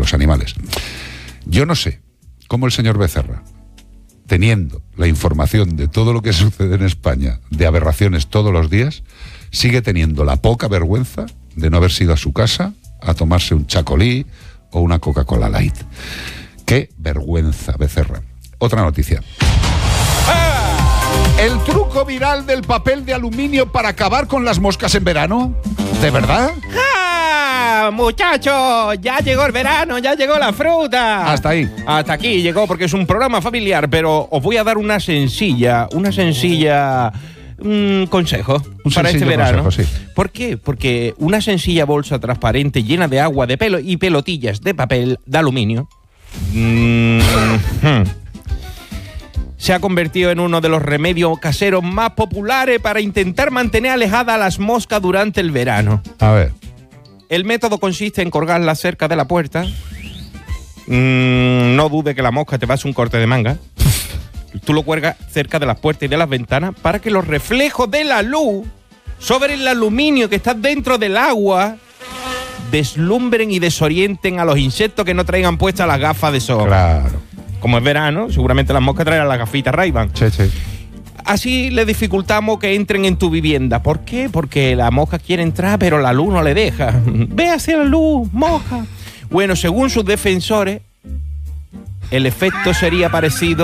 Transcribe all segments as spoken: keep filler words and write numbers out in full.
los animales. Yo no sé cómo el señor Becerra, teniendo la información de todo lo que sucede en España, de aberraciones todos los días, sigue teniendo la poca vergüenza de no haber ido a su casa a tomarse un chacolí o una Coca-Cola Light. ¡Qué vergüenza, Becerra! Otra noticia. ¿El truco viral del papel de aluminio para acabar con las moscas en verano? ¿De verdad? ¡Ah, muchachos! Ya llegó el verano, ya llegó la fruta. Hasta ahí. Hasta aquí llegó porque es un programa familiar, pero os voy a dar una sencilla, una sencilla... un consejo un para este verano. Consejo, sí. ¿Por qué? Porque una sencilla bolsa transparente llena de agua, de pelo y pelotillas de papel de aluminio mm, se ha convertido en uno de los remedios caseros más populares para intentar mantener alejadas a las moscas durante el verano. A ver. El método consiste en colgarla cerca de la puerta. Mm, no dude que la mosca te va a hacer un corte de manga. Tú lo cuelgas cerca de las puertas y de las ventanas para que los reflejos de la luz sobre el aluminio que está dentro del agua deslumbren y desorienten a los insectos que no traigan puestas las gafas de sol. Claro. Como es verano, seguramente las moscas traerán las gafitas Ray-Ban. Sí, sí. Así le dificultamos que entren en tu vivienda. ¿Por qué? Porque la mosca quiere entrar, pero la luz no le deja. Ve hacia la luz, mosca. Bueno, según sus defensores, el efecto sería parecido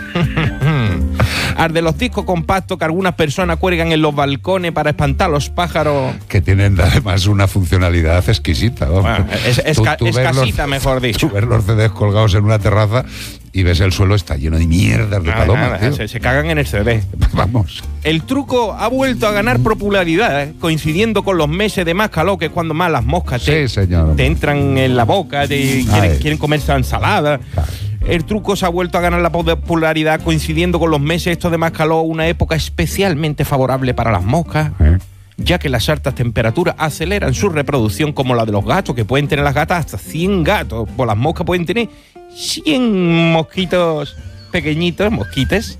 al de los discos compactos que algunas personas cuelgan en los balcones para espantar a los pájaros. Que tienen además una funcionalidad exquisita. Bueno, es es, Tú- ca- tú ves escasita, los- mejor dicho. Tú ves los C Ds colgados en una terraza y ves el suelo está lleno de mierdas de Nada, palomas, nada, tío. se, se cagan en el C D. Vamos. El truco ha vuelto a ganar popularidad, ¿eh? Coincidiendo con los meses de más calor, que es cuando más las moscas te, Sí, señor. te entran en la boca, te quieren, Ay. quieren comerse la ensalada. Claro. El truco se ha vuelto a ganar la popularidad coincidiendo con los meses estos de más calor, una época especialmente favorable para las moscas, ¿Eh? ya que las altas temperaturas aceleran su reproducción, como la de los gatos, que pueden tener las gatas hasta cien gatos, pues las moscas pueden tener cien mosquitos pequeñitos, mosquites,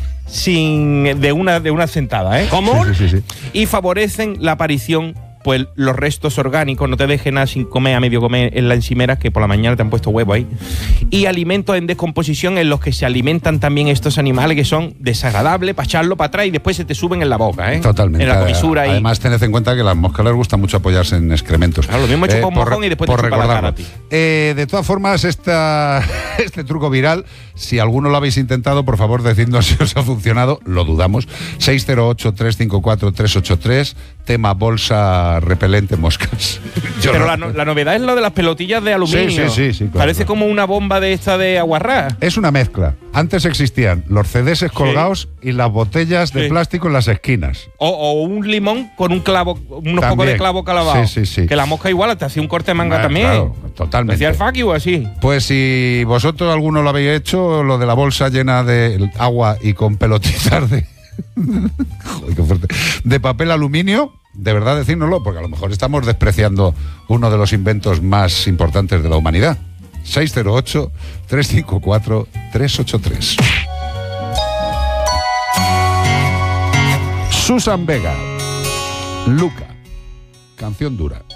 sin de una de una sentada, ¿eh? ¿Cómo? Sí, sí, sí, sí. Y favorecen la aparición, pues los restos orgánicos, no te dejen nada sin comer, a medio comer en la encimera, que por la mañana te han puesto huevo ahí, y alimentos en descomposición en los que se alimentan también estos animales que son desagradables para echarlo para atrás y después se te suben en la boca, ¿eh? Totalmente. En la comisura. Y Además, tened en cuenta que a las moscas les gusta mucho apoyarse en excrementos. Claro, lo mismo chupa un por- mojón y después te por chupa la cara a recordarlo. ti. Eh, de todas formas, esta, este truco viral, si alguno lo habéis intentado, por favor, decidnos si os ha funcionado. Lo dudamos. seis cero ocho, tres cinco cuatro, tres ocho tres, tema bolsa repelente moscas. Yo Pero no- la, no- la novedad es lo de las pelotillas de aluminio. Sí, sí, sí, sí, claro, Parece claro. como una bomba de esta de aguarrá. Es una mezcla. Antes existían los C Ds colgados y las botellas de Sí. plástico en las esquinas. O, o un limón con un clavo, unos También. pocos de clavo calabado. Sí, sí, sí. Que la mosca igual te hacía un corte de manga Ah, también. claro, Te totalmente. hacía el fuck you así. Pues si vosotros alguno lo habéis hecho, lo de la bolsa llena de agua y con pelotitas de... Joder, qué fuerte. De papel aluminio, de verdad decírnoslo, porque a lo mejor estamos despreciando uno de los inventos más importantes de la humanidad. seis cero ocho, tres cinco cuatro, tres ocho tres. Susan Vega, Luca, canción dura.